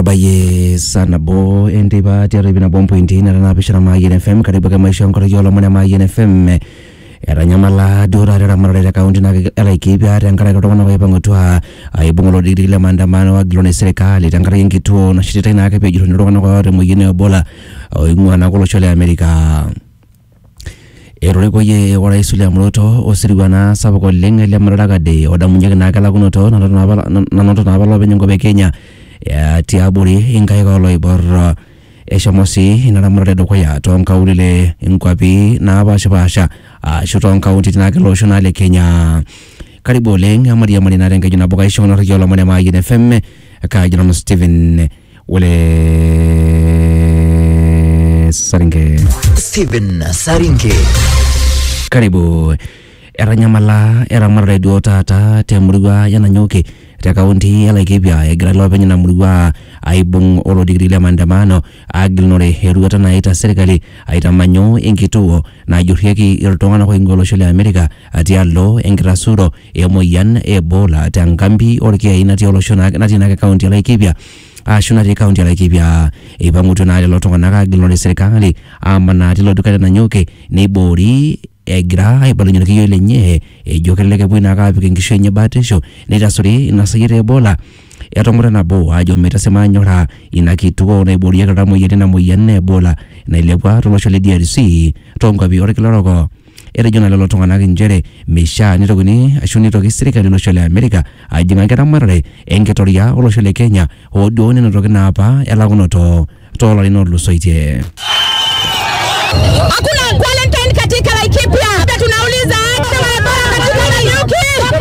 Etabaye sana bo endiba tiare bina bompo intina na bishara Mayen FM karibu kama maisha ngoro yola mwana Mayen FM era nyamala dora era marare kaunti na Laikipia tangara kutokana kwa pangotwa aibungolo dile maandamano wa glone serikali tangara yingituo na shitita ina akape jiru ndokana kwa wale mwingine Ebola ingwa na kolo chole Amerika eroreko ye wala isuli amroto osiriwana sabako lenga le mararaga de oda munyaka na kala kunoto na noto na balo bengo be Kenya ya tiaburi ingai ko loy bor eshamosi inaramure do koya tonka ulile inkwapi na basha shotonka untitina kelo shonale Kenya karibu lenga maria marina renga jina boka ishona ryola mwana Mayen FM ka jina Steven Steven Saringe karibu era nyamala era marre do tata temurwa yana nyoke ta kaunti ya Laikipia egira lopenye na murwa aibung olo digrile maandamano agilnore heruata na ita serikali aita manyo enkituo na jurheki irtongana kwa ingolo shole Amerika atialo enkirasuro emoyan Ebola tangambi orkia inati olo shona natina kaunti ya Laikipia shunati kaunti ya Laikipia ibangutu na ilo tongana agilnore serikali amana tilo dukata na nyoke ni bori egira ibalunyo kiyo lenye jokeleke bwina akapi kingisho nye batesho nitasuri inasayire Ebola yatongora na bo ajo metasema nyora inakituo na ibori yakata moyene na moyene Ebola na ilepwa tulosho le DRC tonga biore kiloroko erejona lelo tongana kinjere misha nitoguni ashunito kisirika lilosho le Amerika ajinga kera marare enketoria olosho le Kenya odone notokina apa elakunoto tola lino lusoitie hakuna quarantine katika Laikipia. Tunauliza katika Laikipia.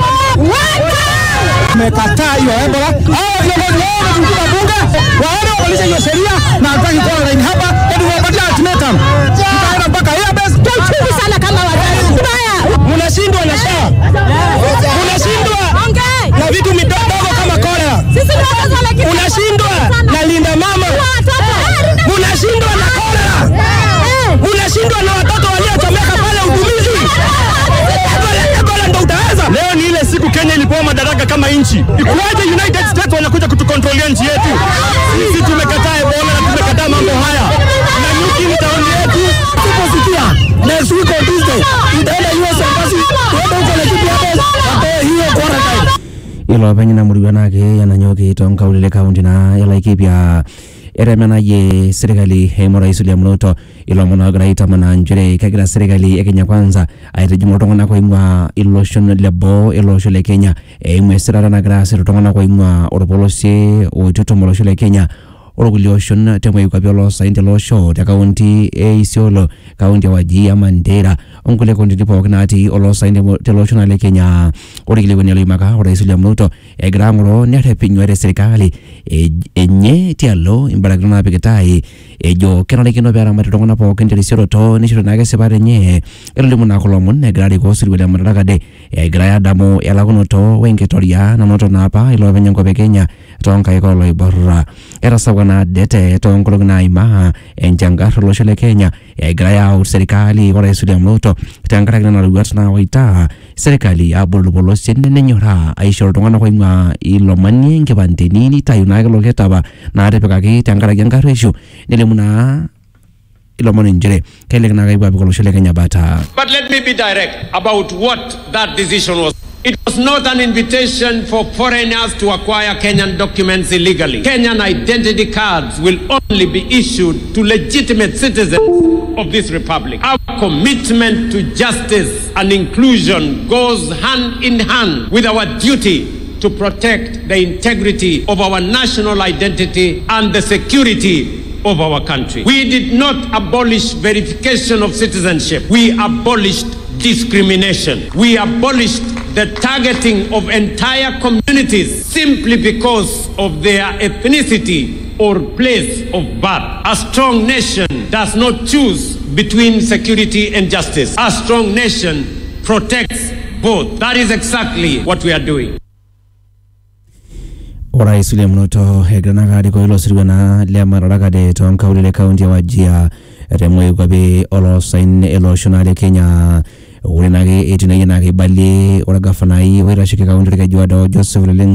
Tumekataa hiyo Ebola. Hao viongozi wao wanataka bunge waone walisha hiyo sheria na hataki quarantine hapa ndio wapatia ultimatum. Tutaenda mpaka airbase. Tunachungu sana kama wazazi. Mbaya. Mnashindwa na shaa. Mnashindwa na vitu midogo kama kolera. Sisi ndio wazazi wa Laikipia. Mnashindwa na linda mama. Mnashindwa na kolera. Unashindwa na watoto waliochomeka pale utumizi. Ebola ndo utaweza. Leo ni ile siku Kenya ilipewa madaraka kama nchi. Ikuaje United States wanakuja kutukontrolia nchi yetu? Sisi tumekataa Ebola na tumekataa mambo haya. Na nyuki ni tauni yetu. Tuposikia next week on Tuesday itaenda US Embassy tuende huko Laikipia hapo hiyo quarantine. Ilo penye na muriwa nake yananyoke tonka ulile kaunti na ya Laikipia eremena ye serikali hemora isuli amroto ilo mona graita mana njere kagira serikali ya Kenya kwanza aitajumo tongana kwa ingwa iloshon lebo ilosho le Kenya mwesirara na grasi tongana kwa ingwa oropolose ututo molosho le Kenya orogulioshon temwe yukapiolo sainte losho ta kaunti isiolo kaunti ya Wajir Mandera onkule kondi tipo kinati olo sainte telosho le Kenya origile kwenye limaka ora isuli amroto egramuro nete pinywere serikali enye tialo imbaragana peketai ejo kenale kino bera matongona po kendeli siroto nishiro nage sebare nye elimo na kolomon negrari ko sirwele madaraka de egraya damo elagonoto wenketoria na noto napa ilo benyango be Kenya tonka ikolo iborra era sawana dete tonkolo na ima enjanga losho le Kenya egraya serikali ora isuli amroto tangara na lugat na waita serikali abolobolo senne nyora aisho tongana ko ima ilo manye ngebante nini tayuna lo ketaba na atepeka ki tangara yangaresho nilemuna ilomoni njere kele na gaiba biko losho le Kenya bata. But let me be direct about what that decision was. It was not an invitation for foreigners to acquire Kenyan documents illegally. Kenyan identity cards will only be issued to legitimate citizens of this republic. Our commitment to justice and inclusion goes hand in hand with our duty to protect the integrity of our national identity and the security of our country. We did not abolish verification of citizenship. We abolished discrimination. We abolished the targeting of entire communities simply because of their ethnicity or place of birth. A strong nation does not choose between security and justice. A strong nation protects both. That is exactly what we are doing. Ora isuli mnoto hegrana gari ko ilo sirwana le mararaka de tonka ulile kaunti ya Wajir remwe yukabe olo sain elo shonale Kenya ulinage etinage nage bali ora gafanai wera shike kaunti ka Juada Joseph Lelengo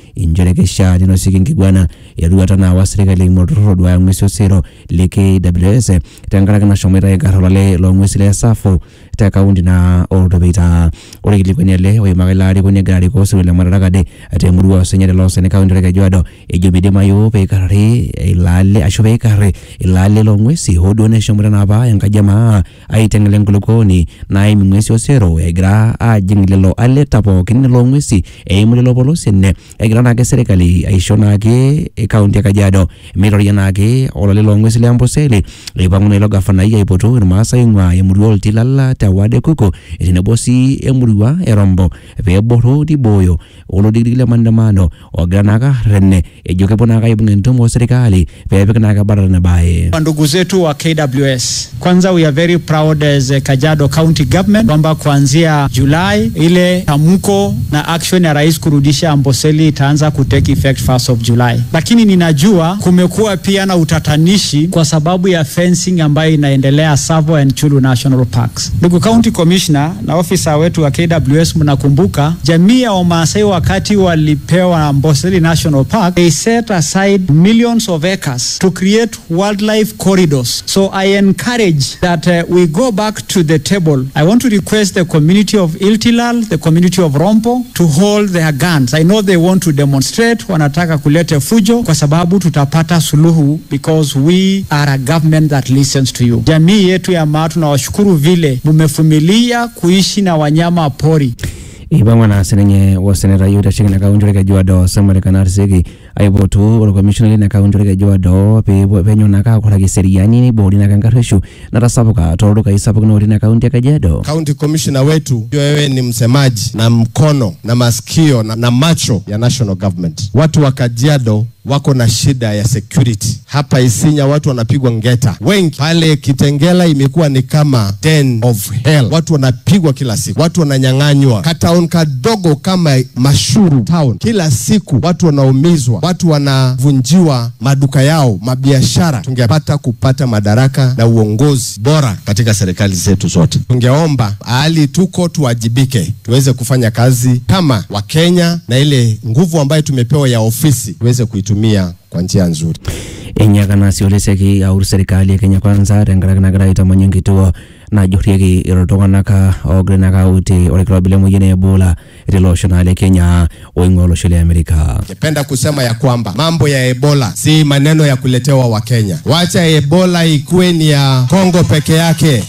injere kesha nino sikingigwana yaduata na wa serikali motoro wa ngwesi osero le KWS tangara kana shomera garolale lo ngwesi le safu ta kaunti na ordobita origili kwenye we magalari kwenye gari ko sele marakade ate murua senyere lo sene kaunti le Kajiado ejobide mayo pe karare ilale ashobe kare ilale lo ngwesi hodone shomera na ba yankajama aitengele ngulukoni na ngwesi osero egra ajingilelo aletapo kinilo ngwesi emulelo polosene egra na serikali aishona ke kaunti ya Kajiado mirori na ke ololelo ngwesi le ambosele ibangune lo gafana ya ipoto irmasa ingwa emuriol tilala tawade kuko etine bosi emuriwa erombo beboro diboyo olodigile mandamano ogranaka renne ejoke bonaka ibungentomo serikali bebekana barana bae. Ndugu zetu wa KWS, kwanza we are very proud as Kajiado County Government kwamba kuanzia Julai ile tamko na action ya rais kurudisha Amboseli itaanza kutake effect 1st of July. Lakini ninajua kumekuwa pia na utatanishi kwa sababu ya fencing ambayo inaendelea Tsavo and Chulu National Parks. Ndugu County Commissioner na officer wetu wa KWS, mnakumbuka jamii ya Wamasai wakati walipewa Amboseli National Park, they set aside millions of acres to create wildlife corridors. So I encourage that we go back to the table. I want to request the community of Iltilal, the community of Rompo to hold their guns. I know they want to demonstrate, wanataka kulete fujo kwa sababu tutapata suluhu because we are a government that listens to you. Jamii yetu ya Maa tunawashukuru vile mumevumilia kuishi na wanyama pori. Ibangwana senenye wasenera yuta shikina kaunjure Kajiado samare kanarsegi aibotu olo commissioner na kaunjure Kajiado penyo naka kwa kiseriani ni bodi na kangareshu na tasabuka toro kaisabuka no na kaunti ya Kajiado. County commissioner wetu wewe ni msemaji na mkono na masikio na macho ya national government. Watu wa Kajiado wako na shida ya security. Hapa Isinya watu wanapigwa ngeta. Wengi pale Kitengela imekuwa ni kama den of hell. Watu wanapigwa kila siku. Watu wananyang'anywa. Kataun kadogo kama Mashuru town. Kila siku watu wanaumizwa. Watu wanavunjiwa maduka yao, mabiashara. Tungepata kupata madaraka na uongozi bora katika serikali zetu zote. Tungeomba ahali tuko tuwajibike. Tuweze kufanya kazi kama wa Kenya na ile nguvu ambayo tumepewa ya ofisi tuweze kuitumia kwa njia nzuri. Enyakana sioleseki au serikali ya Kenya Kwanza rengaragana itamanyengituo na johriegi irotokanaka ogrenaka uti orekrobile mujene Ebola relotionale Kenya oingolo shule Amerika. Ningependa kusema ya kwamba mambo ya Ebola si maneno ya kuletewa wa Kenya. Wacha Ebola ikuwe ni ya Kongo peke yake.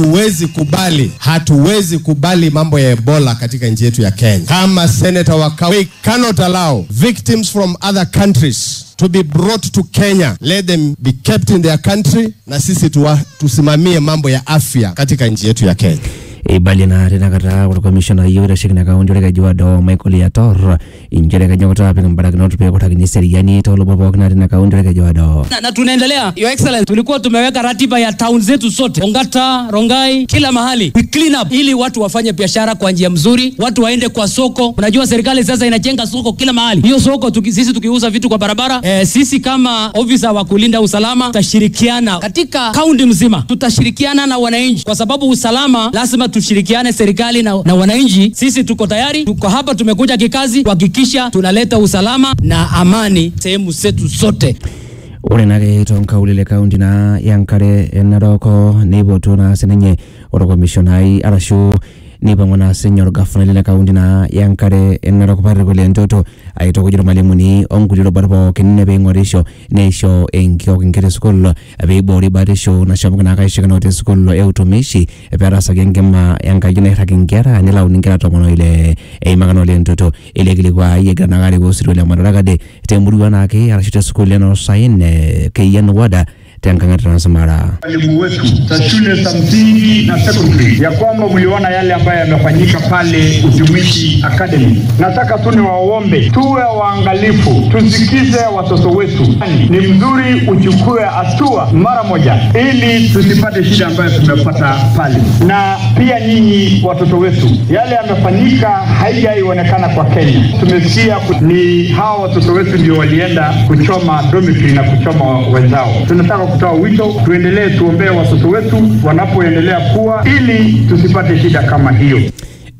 Hatuwezi kubali mambo ya Ebola katika nchi yetu ya Kenya. Kama senator wa we cannot allow victims from other countries to be brought to Kenya. Let them be kept in their country na sisi tusimamie mambo ya afya katika nchi yetu ya Kenya. Ibali na tena kata kwa commissioner yura shikina kaunjure Kajiado Michael Yator injere Kajiado pika mbaraka na tupe kwa kini seriani tolo baba kwa tena kaunjure Kajiado. Na tunaendelea. Your Excellency, tulikuwa tumeweka ratiba ya town zetu sote. Ongata, Rongai, kila mahali. We clean up ili watu wafanye biashara kwa njia mzuri, watu waende kwa soko. Unajua serikali sasa inajenga soko kila mahali. Hiyo soko sisi tukiuza vitu kwa barabara, sisi kama officer wa kulinda usalama tutashirikiana katika kaunti mzima. Tutashirikiana na wananchi kwa sababu usalama lazima tushirikiane serikali na wananchi. Sisi tuko tayari, tuko hapa, tumekuja kikazi kuhakikisha tunaleta usalama na amani sehemu zetu zote. Urenage tonka ulile kaunti na yankare enaroko nibotu na senenye oroko missionai arashu ni pamona senior governor le kaunti na yankare enaroko pare kule ntoto aito kujiro malimuni onguliro barbo kinne bengorisho nesho enkyo kinkere school abe bori barisho na shabuka na kaisha kana school eutumishi eperasa gengema yankajine hakingera nila uningera tomono ile magano le ntoto ile kilikwa yega na gari go sirule madaragade temburuwa nake arashite school ya saine keyan wada Tenkanga Transmara. Walimu wetu za shule za msingi na secondary ya kwamba mliona yale ambayo yamefanyika pale Utumishi Academy. Nataka tu niwaombe tuwe waangalifu, tusikize watoto wetu. Ni mzuri uchukue hatua mara moja ili tusipate shida ambayo tumepata pale. Na pia nyinyi watoto wetu, yale yamefanyika haijaionekana kwa Kenya. Tumesikia ni hao watoto wetu ndio walienda kuchoma dormitory na kuchoma wenzao. Tunataka kutoa wito, tuendelee tuombee watoto wetu wanapoendelea kuwa ili tusipate shida kama hiyo.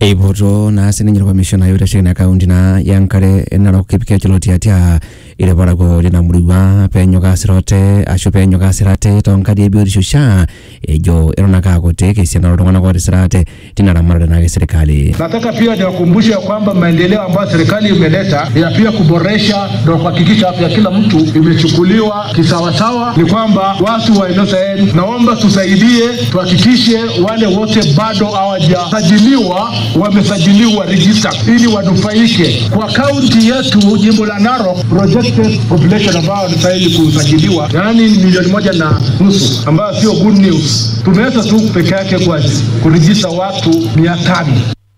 Eipoto na sininye commissioner yote shirika kaunti na yankare Narok kipike cheloti atia ile barago lina muriwa penyo kasirote asho penyo kasirate tonkadi biorisho sha ejo erona kagote kesi na rotongana kwa risirate tinaramara na serikali. Nataka pia niwakumbushe kwamba maendeleo ambayo serikali imeleta ya pia kuboresha na kuhakikisha afya kila mtu imechukuliwa kisawasawa. Ni kwamba watu wa NSSF naomba tusaidie tuhakikishe wale wote bado hawajasajiliwa wamesajiliwa register ili wanufaike. Kwa kaunti yetu jimbo la Narok projected population ambao wanastahili kusajiliwa yani 1.5 ambayo sio good news. Tumeweza tu peke yake kwa kuregister watu 500.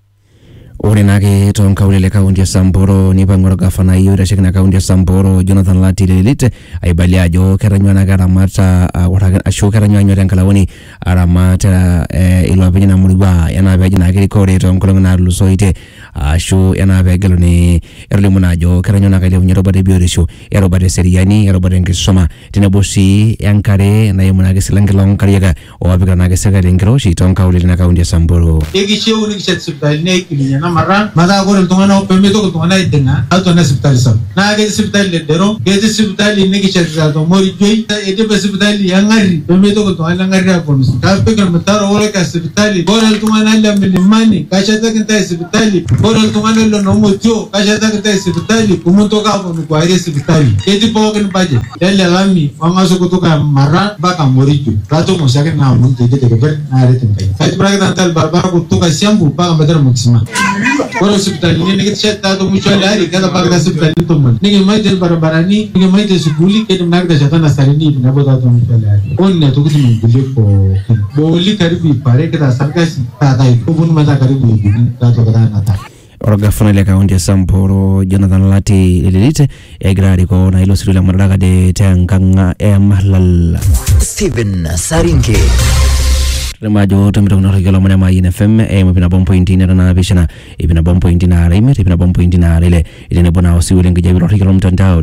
Urinage tonka ulele kaunti ya Samburu ni pangoro gafana hiyo shikina kaunti ya Samburu Jonathan Lati lelite aibaliajo keranywana garamata asho keranywana renkalawoni aramata ilwabenya na muriba yana beje na kirikore tonkolonga na lusoite asho yana begelo ni erlimunajo keranywana kale unyarobade biorisho erobade seriani erobade ngisoma tinebosi yankare na yemunage silangelong kariyaga owabiga na gesega ngiro shi tonka ulele na kaunti ya Samburu egicheuni kisetsiptali ne kilinya mara mada gore tungana opemito ko tungana idenga ato na sipitali sa na ge sipitali le dero ge sipitali ne kicheza to mori joi ede be sipitali yangari pemito ko tungana ngari hapo ka pekar mtaro wala ka sipitali gore tungana la milimani ka chata kinta sipitali gore tungana lo no mojo ka chata kinta sipitali kumunto ka hapo kwa ile sipitali edi poken baje dele lami wangaso kutoka mara baka mori joi rato mosake na munte de ber na rete mkai ati braga tal barbara kutoka siambu baka mbadara muksima Koro hospitali ni nikita to mutual hari kada pagda hospitali to mun nige maite barabarani nige maite sukuli kede mnagda jatana sarini na boda to mutual hari onne to kutu mbili ko boli karibu pare kada sarkasi tadai kubun mata karibu ibudi tato kada nata Oroga fanale kaunti ya Samburu Jonathan Lati lelite egrari ko na ilo sirila maradaga de tanganga mahlal Stephen Saringe Remajo tumito kuna regalo mwana ma INFM mapina bomb point ina na bishana ipina bomb point ina rime ipina bomb point ina ile ile bona usiwele ngejabiro regalo mtandao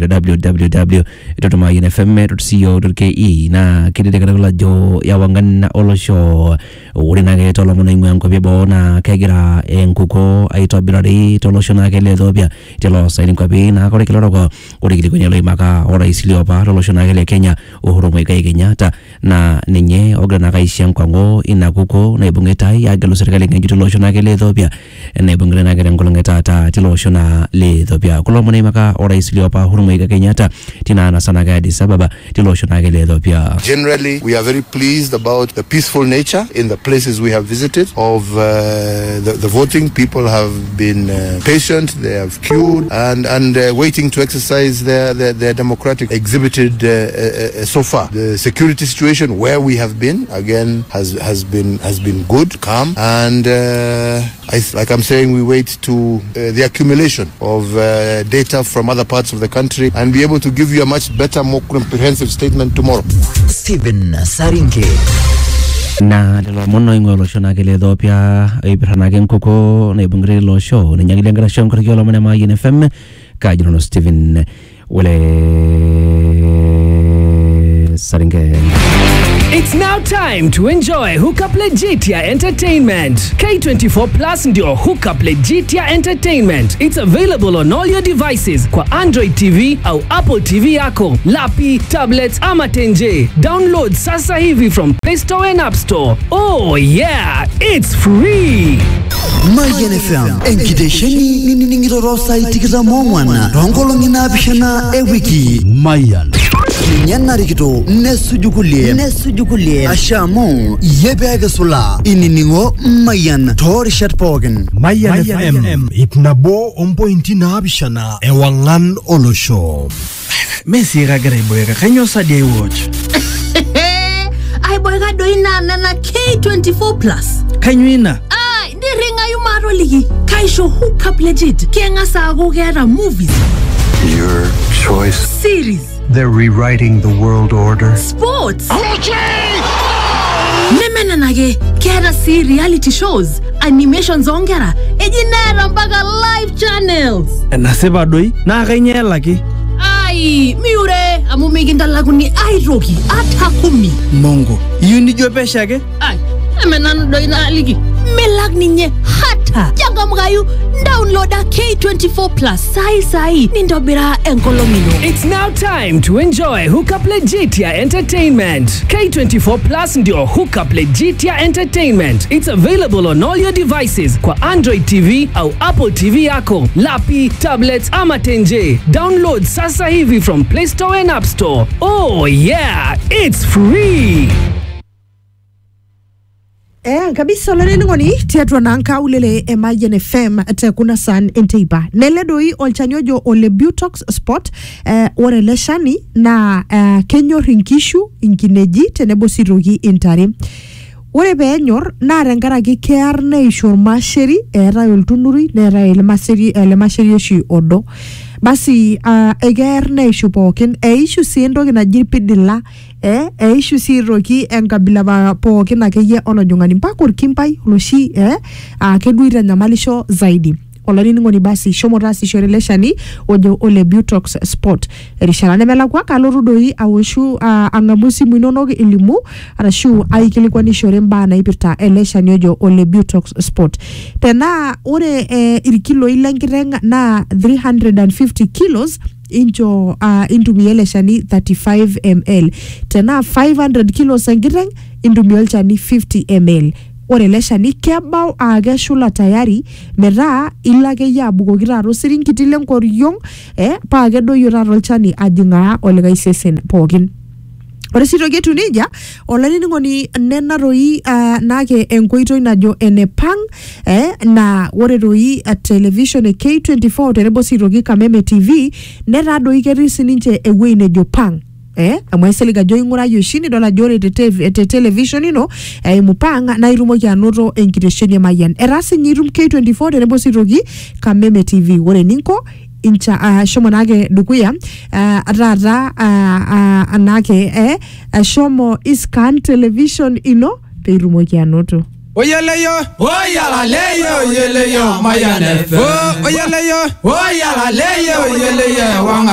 www.myinfm.co.ke na kidede kana jo ya wangana olosho urina ge tolo mona imwe yanko bebo na kegira enkuko aito birari tolosho na kele dobia telo saini kwa bina kore kilo rogo uri kili kwenye loimaka ora isilio pa tolosho na kele Kenya Uhuru Muigai Kenyatta na ninye ogra na kaishia mkwango inakuko na ibungetai agalo serikali ngejito losho na kele Ethiopia na ibungere na kele ngolongeta ta tilosho na le Ethiopia kulo mona imaka ora isilio pa Uhuru Muigai Kenyatta tina na sana ga Addis Ababa tilosho na kele Ethiopia. Generally, we are very pleased about the peaceful nature in the places we have visited of the voting. People have been patient, they have queued and waiting to exercise their democratic exhibited so far. The security situation where we have been again has been good, calm, and like I'm saying, we wait to the accumulation of data from other parts of the country and be able to give you a much better, more comprehensive statement tomorrow. Stephen Saringe na lelo mono ingo losho na kele Ethiopia ibirana genkoko na ibungre losho na nyangile ngara shon kurikyo mwana ma INFM kajino Stephen wale Saringe. It's now time to enjoy Hookup Legitia Entertainment. K24 Plus ndio Hookup Legitia Entertainment. It's available on all your devices kwa Android TV au Apple TV yako, lapi, tablets ama tenje. Download sasa hivi from Play Store and App Store. Oh yeah, it's free. Mayan FM enkidesheni niningirorosa itikisa mongwana rongolongi na bishana ewiki Mayan Nyana rikito nesujukulie ashamu yebega sula ininingo Mayan tori shatpogen Mayan FM ipnabo ompointi na bishana ewangan olosho Messi ragare boyega kanyo sadia watch Ay boyega doina na K24 Plus Kanyuina Ringa yumaro ligi kaisho Hookup Legit kenga sago gera movies your choice series they're rewriting the world order sports memena nage kera si reality shows animations ongera ejinera mpaka live channels naseba doi na kanyela ki ai miure amumiginda laguni airoki atakumi mongo yuni jopesha ke ai emenanu doi na ligi melag ninye hata data. Changamkayu downloada K24 Plus sai nindobira enkolomino. It's now time to enjoy Hookup Legitia Entertainment. K24 Plus ndio Hookup Legitia Entertainment. It's available on all your devices kwa Android TV au Apple TV yako, lapi, tablets ama tenje. Download sasa hivi from Play Store and App Store. Oh yeah, it's free. Kabisa loreni ngoni tiatwa nanka ulele Mayan FM te kuna san inteiba neledoi olchanyojo ole Butox Sport ore leshani na kenyo rinkishu ingineji tenebo sirogi intari ore benyor na rengaraki kear neishor masheri era yoltunuri nera ele masheri shi odo basi eger neishu pokin eishu siendo gina jirpidilla eishu siroki enkabila ba pokin akeye olonyongani mpaka orkimpai loshi keduira nyamalisho zaidi olani ngoni basi shomorasi shoreleshani ojo ole Butox Sport rishana nemela kwa kalorudoi aweshu angamusi mwinonog ilimu arashu aikilikuani shoremba na ipirta eleshani ojo ole Butox Sport tena ore irikilo ilangireng na 350 kilos into mieleshani 35 ml tena 500 kilos angireng into mieleshani 50 ml ore leshani kebau ageshula tayari mera ilake ya bugokira ro sirinkitile nkoriong pa gedo yuraro chani ajinga ole sesen pogin ore siroge tunija olani ngoni nena roi nake enkoito inajo enepang na ore roi television K24 terebo siroge Kameme TV nera doi kerisi ninche ewe nejo pang amweseliga joingura yoshini dola jore te television ino mupanga na irumo ya noto enkitesheni Mayan erasi nyirum K24 terebo sirogi Kameme TV ore ninko incha shomo nage dukuya rara anake shomo iskan television ino peirumo ya noto Oyaleyo Mayan FM. Oyaleyo wanga